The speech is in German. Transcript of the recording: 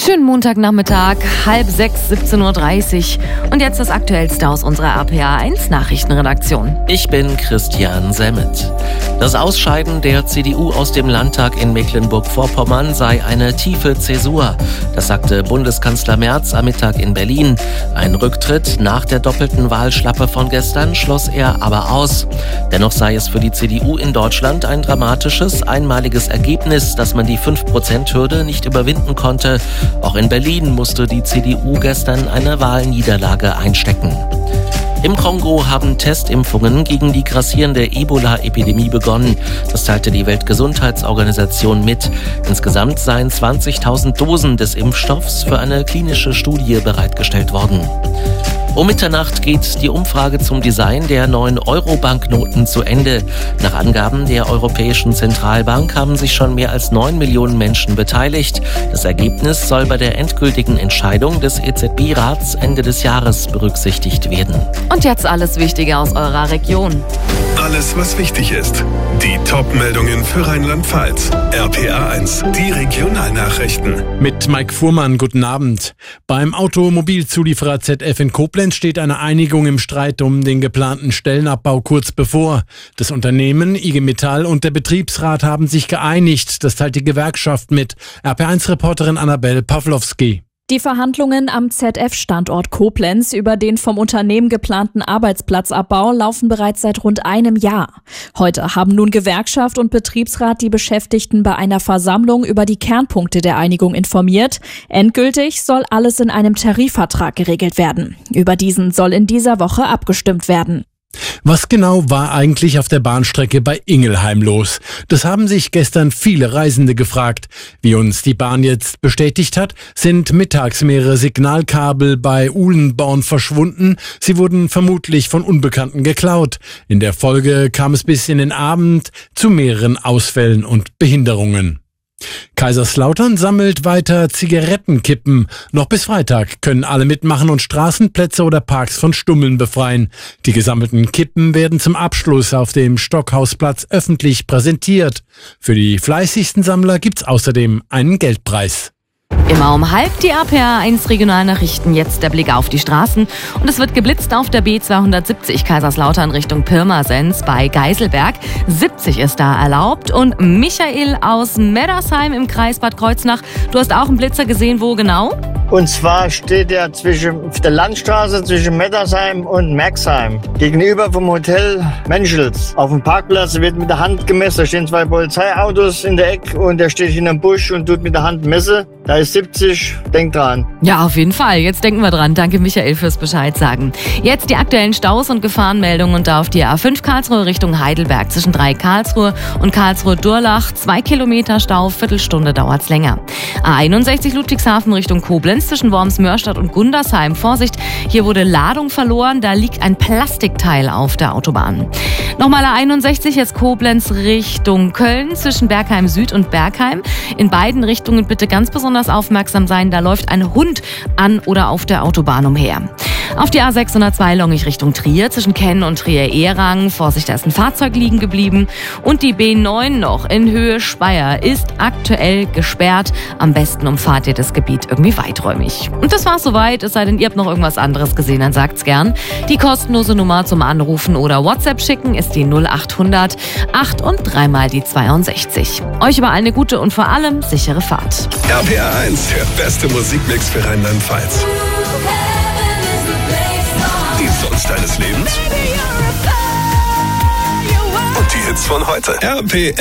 Schönen Montagnachmittag, 5:30, 17:30 Uhr. Und jetzt das Aktuellste aus unserer RPA1 Nachrichtenredaktion. Ich bin Christian Semmet. Das Ausscheiden der CDU aus dem Landtag in Mecklenburg-Vorpommern sei eine tiefe Zäsur. Das sagte Bundeskanzler Merz am Mittag in Berlin. Ein Rücktritt nach der doppelten Wahlschlappe von gestern schloss er aber aus. Dennoch sei es für die CDU in Deutschland ein dramatisches, einmaliges Ergebnis, dass man die 5%-Hürde nicht überwinden konnte. Auch in Berlin musste die CDU gestern eine Wahlniederlage einstecken. Im Kongo haben Testimpfungen gegen die grassierende Ebola-Epidemie begonnen. Das teilte die Weltgesundheitsorganisation mit. Insgesamt seien 20.000 Dosen des Impfstoffs für eine klinische Studie bereitgestellt worden. Um Mitternacht geht die Umfrage zum Design der neuen Euro-Banknoten zu Ende. Nach Angaben der Europäischen Zentralbank haben sich schon mehr als 9 Millionen Menschen beteiligt. Das Ergebnis soll bei der endgültigen Entscheidung des EZB-Rats Ende des Jahres berücksichtigt werden. Und jetzt alles Wichtige aus eurer Region. Alles, was wichtig ist. Die Top-Meldungen für Rheinland-Pfalz. RPA1, die Regionalnachrichten. Mit Mike Fuhrmann, guten Abend. Beim Automobilzulieferer ZF in Koblenz steht eine Einigung im Streit um den geplanten Stellenabbau kurz bevor. Das Unternehmen, IG Metall und der Betriebsrat haben sich geeinigt. Das teilt die Gewerkschaft mit. RPA1-Reporterin Annabel Pawlowski. Die Verhandlungen am ZF-Standort Koblenz über den vom Unternehmen geplanten Arbeitsplatzabbau laufen bereits seit rund einem Jahr. Heute haben nun Gewerkschaft und Betriebsrat die Beschäftigten bei einer Versammlung über die Kernpunkte der Einigung informiert. Endgültig soll alles in einem Tarifvertrag geregelt werden. Über diesen soll in dieser Woche abgestimmt werden. Was genau war eigentlich auf der Bahnstrecke bei Ingelheim los? Das haben sich gestern viele Reisende gefragt. Wie uns die Bahn jetzt bestätigt hat, sind mittags mehrere Signalkabel bei Uhlenborn verschwunden. Sie wurden vermutlich von Unbekannten geklaut. In der Folge kam es bis in den Abend zu mehreren Ausfällen und Behinderungen. Kaiserslautern sammelt weiter Zigarettenkippen. Noch bis Freitag können alle mitmachen und Straßenplätze oder Parks von Stummeln befreien. Die gesammelten Kippen werden zum Abschluss auf dem Stockhausplatz öffentlich präsentiert. Für die fleißigsten Sammler gibt's außerdem einen Geldpreis. Immer um halb die RPA1 Regionalnachrichten, jetzt der Blick auf die Straßen. Und es wird geblitzt auf der B270 Kaiserslautern Richtung Pirmasens bei Geiselberg. 70 ist da erlaubt. Und Michael aus Meddersheim im Kreis Bad Kreuznach, du hast auch einen Blitzer gesehen, wo genau? Und zwar steht er auf der Landstraße zwischen Meddersheim und Merxheim. Gegenüber vom Hotel Menschels. Auf dem Parkplatz wird mit der Hand gemessen. Da stehen 2 Polizeiautos in der Ecke und der steht hinterm Busch und tut mit der Hand messen. Da ist 70, denkt dran. Ja, auf jeden Fall. Jetzt denken wir dran. Danke Michael fürs Bescheid sagen. Jetzt die aktuellen Staus und Gefahrenmeldungen und da auf die A5 Karlsruhe Richtung Heidelberg zwischen 3 Karlsruhe und Karlsruhe-Durlach. 2 Kilometer Stau, Viertelstunde dauert's länger. A61 Ludwigshafen Richtung Koblenz zwischen Worms-Mörstadt und Gundersheim. Vorsicht, hier wurde Ladung verloren. Da liegt ein Plastikteil auf der Autobahn. Nochmal A61 jetzt Koblenz Richtung Köln zwischen Bergheim Süd und Bergheim. In beiden Richtungen bitte ganz besonders aufmerksam sein. Da läuft ein Hund an oder auf der Autobahn umher. Auf die A602 Longich Richtung Trier zwischen Kenn und Trier-Ehrang. Vorsicht, da ist ein Fahrzeug liegen geblieben. Und die B9 noch in Höhe Speyer ist aktuell gesperrt. Am besten umfahrt ihr das Gebiet irgendwie weiträumig. Und das war's soweit. Es sei denn, ihr habt noch irgendwas anderes gesehen, dann sagt's gern. Die kostenlose Nummer zum Anrufen oder WhatsApp schicken ist die 0800 8 und 3 mal die 62. Euch überall eine gute und vor allem sichere Fahrt. RPA1, der beste Musikmix für Rheinland-Pfalz. Die Songs deines Lebens und die Hits von heute. RPA